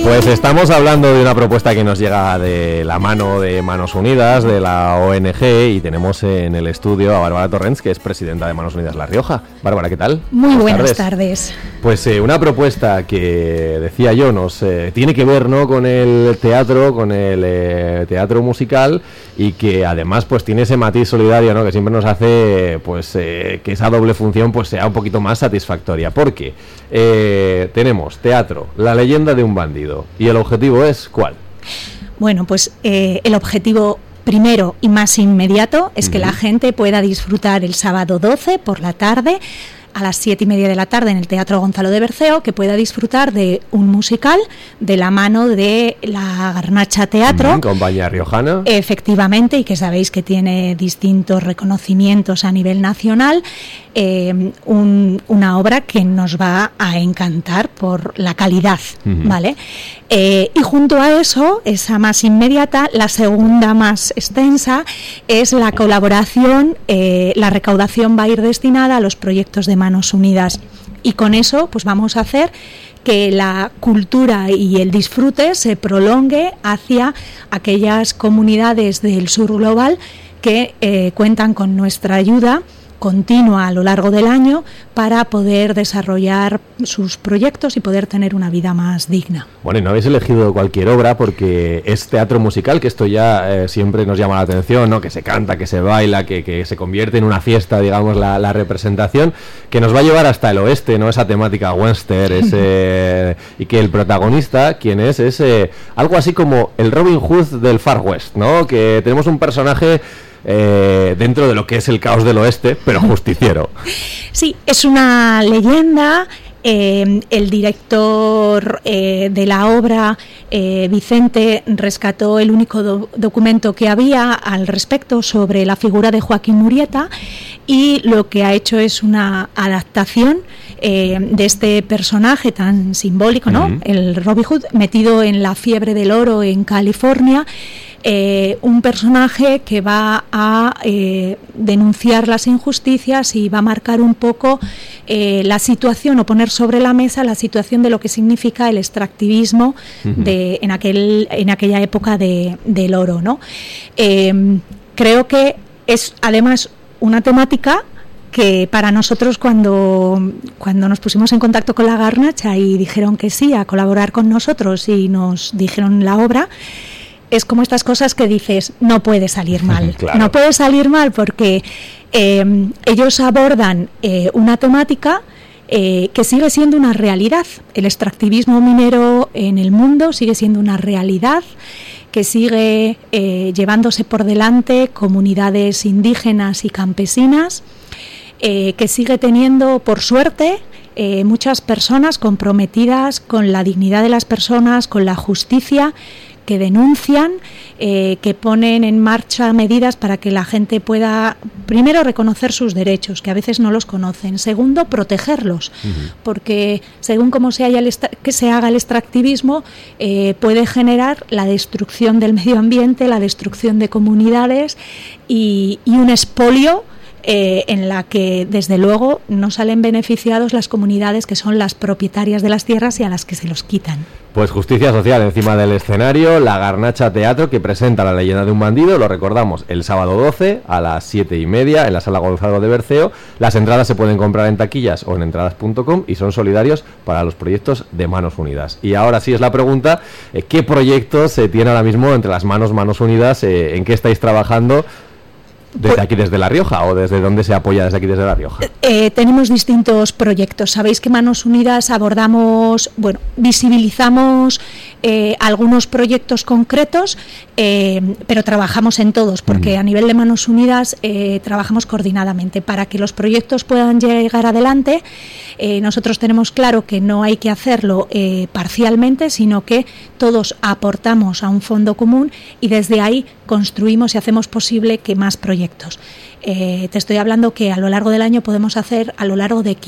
Pues estamos hablando de una propuesta que nos llega de la mano de Manos Unidas, de la ONG, y tenemos en el estudio a Bárbara Torrents, que es presidenta de Manos Unidas La Rioja. Bárbara, ¿qué tal? Muy buenas tardes. Pues una propuesta que, decía yo, nos tiene que ver, ¿no?, con el teatro, teatro musical, y que además pues tiene ese matiz solidario, ¿no?, que siempre nos hace pues que esa doble función pues sea un poquito más satisfactoria, porque tenemos teatro, La leyenda de un bandido, y el objetivo es ¿cuál? Bueno, pues el objetivo primero y más inmediato es que la gente pueda disfrutar el sábado 12 por la tarde a las 7:30 de la tarde en el Teatro Gonzalo de Berceo, que pueda disfrutar de un musical de la mano de la Garnacha Teatro. Compañía riojana. Efectivamente, y que sabéis que tiene distintos reconocimientos a nivel nacional. Una obra que nos va a encantar por la calidad, ¿vale? Y junto a eso, esa más inmediata, la segunda más extensa es la colaboración. La recaudación va a ir destinada a los proyectos de Manos Unidas, y con eso pues vamos a hacer que la cultura y el disfrute se prolongue hacia aquellas comunidades del sur global que cuentan con nuestra ayuda continua a lo largo del año para poder desarrollar sus proyectos y poder tener una vida más digna. Bueno, y no habéis elegido cualquier obra, porque es teatro musical, que esto ya siempre nos llama la atención, ¿no?, que se canta, que se baila, que se convierte en una fiesta, digamos, la representación, que nos va a llevar hasta el oeste, ¿no?, esa temática western, y que el protagonista, quien es algo así como el Robin Hood del Far West, ¿no?, que tenemos un personaje dentro de lo que es el caos del oeste, pero justiciero. Sí, es una leyenda. El director de la obra, Vicente, rescató el único documento que había al respecto sobre la figura de Joaquín Murieta, y lo que ha hecho es una adaptación de este personaje tan simbólico, ¿no?, el Robin Hood, metido en la fiebre del oro en California. Un personaje que va a denunciar las injusticias y va a marcar un poco la situación, o poner sobre la mesa la situación de lo que significa el extractivismo en aquella época del oro, ¿no? Creo que es además una temática que para nosotros, cuando nos pusimos en contacto con la Garnacha y dijeron que sí a colaborar con nosotros y nos dijeron la obra, es como estas cosas que dices, no puede salir mal. Claro. No puede salir mal porque ellos abordan una temática que sigue siendo una realidad. El extractivismo minero en el mundo sigue siendo una realidad, que sigue llevándose por delante comunidades indígenas y campesinas, que sigue teniendo, por suerte, muchas personas comprometidas con la dignidad de las personas, con la justicia, que denuncian, que ponen en marcha medidas para que la gente pueda, primero, reconocer sus derechos, que a veces no los conocen; segundo, protegerlos, porque según cómo se haga el extractivismo, puede generar la destrucción del medio ambiente, la destrucción de comunidades y un expolio en la que desde luego no salen beneficiados las comunidades que son las propietarias de las tierras y a las que se los quitan. Pues justicia social encima del escenario, la Garnacha Teatro, que presenta La leyenda de un bandido, lo recordamos, el sábado 12 a las 7:30 en la Sala Gonzalo de Berceo. Las entradas se pueden comprar en taquillas o en entradas.com y son solidarios para los proyectos de Manos Unidas. Y ahora sí es la pregunta, ¿qué proyectos se tiene ahora mismo entre las Manos Unidas? ¿En qué estáis trabajando? ¿Desde aquí, desde La Rioja, o desde dónde se apoya desde aquí, desde La Rioja? Tenemos distintos proyectos. Sabéis que Manos Unidas visibilizamos algunos proyectos concretos, pero trabajamos en todos, porque a nivel de Manos Unidas trabajamos coordinadamente. Para que los proyectos puedan llegar adelante, nosotros tenemos claro que no hay que hacerlo parcialmente, sino que todos aportamos a un fondo común y desde ahí construimos y hacemos posible que más proyectos. Te estoy hablando que a lo largo del año podemos hacer a lo largo de